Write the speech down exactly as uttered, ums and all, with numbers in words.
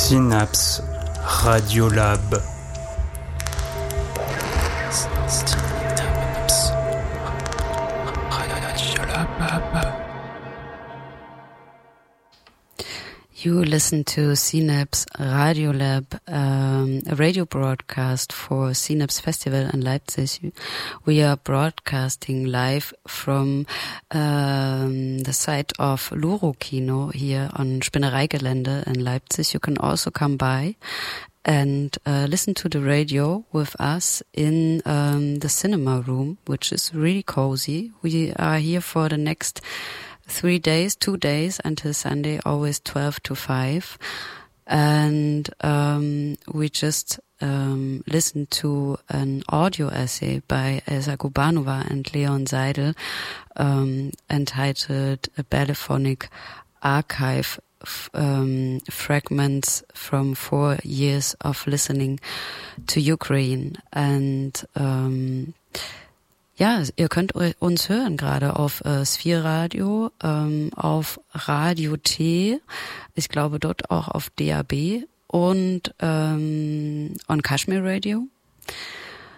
Synapse Radiolab. Synapse Radiolab. You listen to Synapse Radiolab, um, a radio broadcast for Synapse Festival in Leipzig. We are broadcasting live from um, the site of Loro Kino here on Spinnereigelände in Leipzig. You can also come by and uh, listen to the radio with us in um, the cinema room, which is really cozy. We are here for the next three days, two days until Sunday, always twelve to five. And um, we just um, listened to an audio essay by Elsa Gubanova and Leon Seidel um, entitled A Ballyphonic Archive, f- um, Fragments from Four Years of Listening to Ukraine. And um, ja, ihr könnt uns hören gerade auf äh, Sphere Radio, ähm, auf Radio T, ich glaube dort auch auf D A B und ähm, on Kashmir Radio.